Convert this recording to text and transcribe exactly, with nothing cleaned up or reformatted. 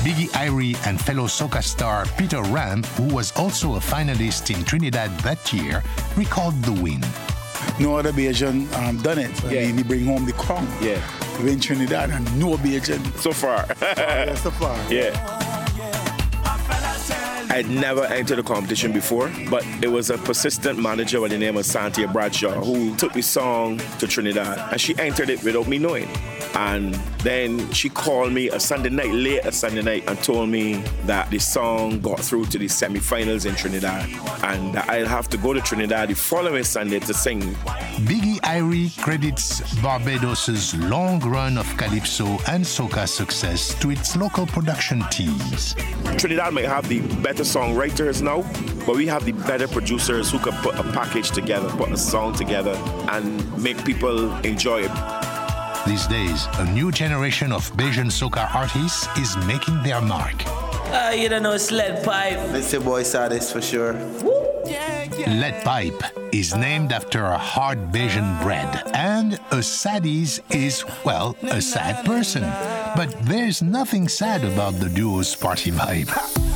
Biggie Irie and fellow soca star Peter Ram, who was also a finalist in Trinidad that year, recalled the win. No other Bajan um, done it. Yeah. He, he bring home the crown. Yeah. We in Trinidad and no Bajan. So far. yeah, so far. Yeah. I'd never entered a competition before, but it was a persistent manager by the name of Santia Bradshaw who took the song to Trinidad, and she entered it without me knowing. And then she called me a Sunday night, late a Sunday night, and told me that the song got through to the semi-finals in Trinidad, and that I'll have to go to Trinidad the following Sunday to sing. Biggie Irie credits Barbados' long run of calypso and soca success to its local production teams. Trinidad might have the better songwriters now, but we have the better producers who can put a package together, put a song together, and make people enjoy it. These days, a new generation of Bajan soca artists is making their mark. Uh, you don't know Lead Pipe. It's your boy Sadis for sure. Lead Pipe is named after a hard Bajan bread, and a sadis is, well, a sad person. But there's nothing sad about the duo's party vibe.